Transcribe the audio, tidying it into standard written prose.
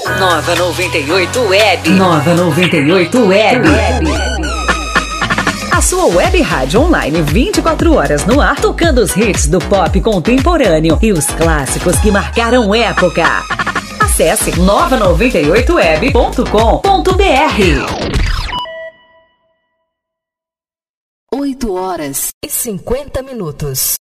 Nova 98 Web. Nova 98 Web. A sua web rádio online 24 horas no ar, tocando os hits do pop contemporâneo e os clássicos que marcaram época. Acesse nova98web.com.br. 8 horas e 50 minutos.